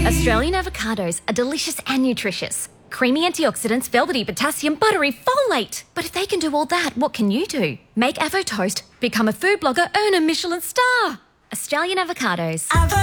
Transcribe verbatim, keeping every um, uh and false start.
Australian avocados are delicious and nutritious. Creamy antioxidants, velvety potassium, buttery folate. But if they can do all that, what can you do? Make Avo Toast, become a food blogger, earn a Michelin star. Australian avocados.